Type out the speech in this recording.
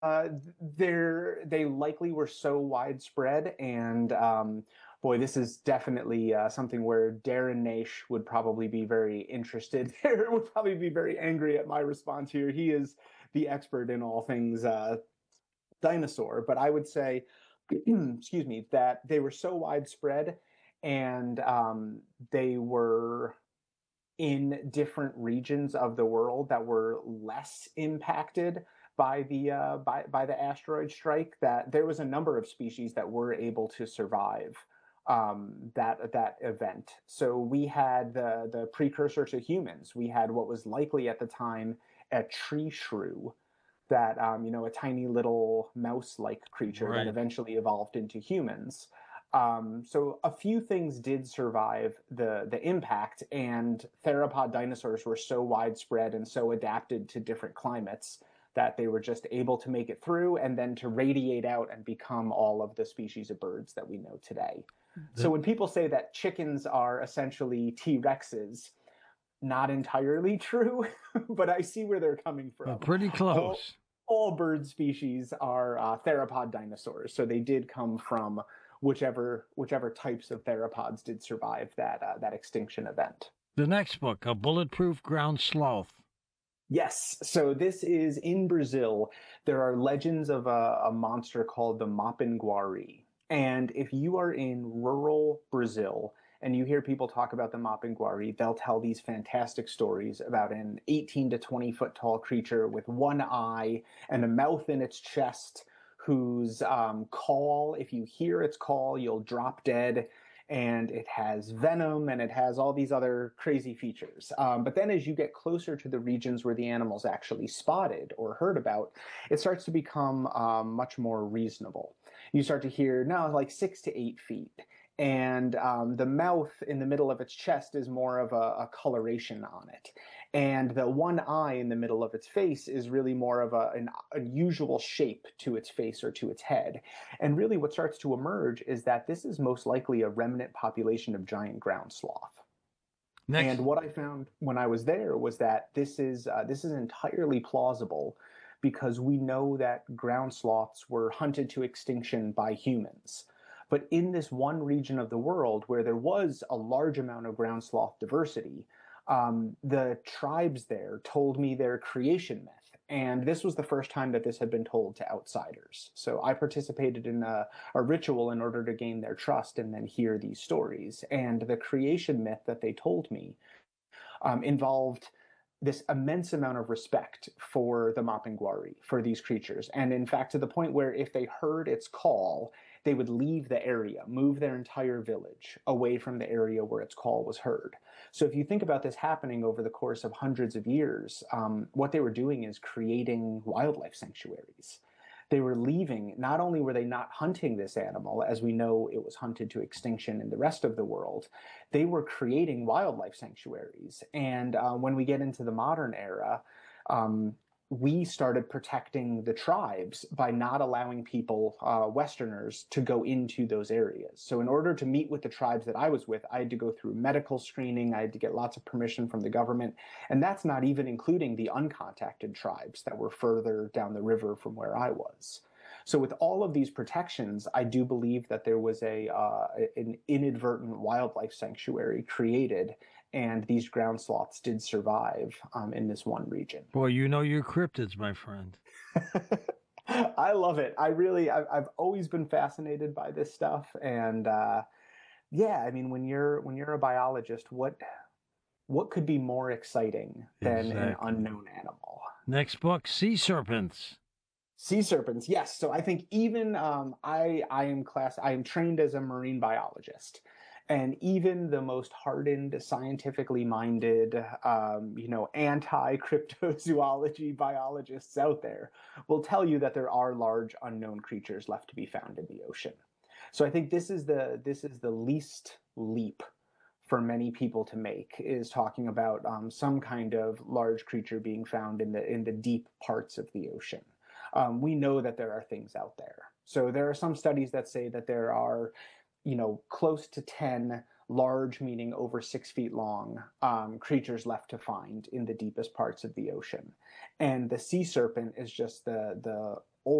they likely were so widespread, and boy, this is definitely something where Darren Naish would probably be very interested. Would probably be very angry at my response here. He is the expert in all things dinosaur, but I would say, excuse me, that they were so widespread, and they were in different regions of the world that were less impacted by the asteroid strike, that there was a number of species that were able to survive that event. So we had the precursor to humans. We had what was likely at the time a tree shrew, that a tiny little mouse-like creature that Right. eventually evolved into humans. So a few things did survive the impact, and theropod dinosaurs were so widespread and so adapted to different climates that they were just able to make it through and then to radiate out and become all of the species of birds that we know today. So The, when people say that chickens are essentially T-Rexes, not entirely true, but I see where they're coming from. pretty All close. all bird species are theropod dinosaurs, so they did come from whichever types of theropods did survive that extinction event. The next book, A Bulletproof Ground Sloth. Yes, so this is in Brazil. There are legends of a monster called the Mapinguari. And if you are in rural Brazil and you hear people talk about the Mapinguari, they'll tell these fantastic stories about an 18 to 20 foot tall creature with one eye and a mouth in its chest, whose call, if you hear its call, you'll drop dead, and it has venom, and it has all these other crazy features. But then as you get closer to the regions where the animal's actually spotted or heard about, it starts to become much more reasonable. You start to hear now like 6 to 8 feet. And the mouth in the middle of its chest is more of a coloration on it. And the one eye in the middle of its face is really more of an unusual shape to its face or to its head. And really, what starts to emerge is that this is most likely a remnant population of giant ground sloth. And Next, what I found when I was there was that this is entirely plausible, because we know that ground sloths were hunted to extinction by humans. But in this one region of the world where there was a large amount of ground sloth diversity, the tribes there told me their creation myth. And this was the first time that this had been told to outsiders. So I participated in a ritual in order to gain their trust and then hear these stories. And the creation myth that they told me involved this immense amount of respect for the Mapinguari, for these creatures. And in fact, to the point where if they heard its call, they would leave the area, move their entire village away from the area where its call was heard. So if you think about this happening over the course of hundreds of years, what they were doing is creating wildlife sanctuaries. They were leaving, not only were they not hunting this animal, as we know it was hunted to extinction in the rest of the world, they were creating wildlife sanctuaries. And when we get into the modern era, um, we started protecting the tribes by not allowing people, Westerners, to go into those areas. So, in order to meet with the tribes that I was with, I had to go through medical screening, I had to get lots of permission from the government. And that's not even including the uncontacted tribes that were further down the river from where I was. So, with all of these protections, I do believe that there was an inadvertent wildlife sanctuary created, and these ground sloths did survive in this one region. boy, you know your cryptids, my friend. I love it. I've always been fascinated by this stuff, and yeah, I mean, when you're a biologist, what could be more exciting than an Exactly. unknown animal? Next book, Sea Serpents. Sea serpents, yes. So I think even I am trained as a marine biologist, and even the most hardened, scientifically minded, anti cryptozoology biologists out there will tell you that there are large unknown creatures left to be found in the ocean. So I think this is the least leap for many people to make, is talking about some kind of large creature being found in the deep parts of the ocean. We know that there are things out there. So there are some studies that say that there are, close to 10 large meaning over 6 feet long, creatures left to find in the deepest parts of the ocean. And the sea serpent is just the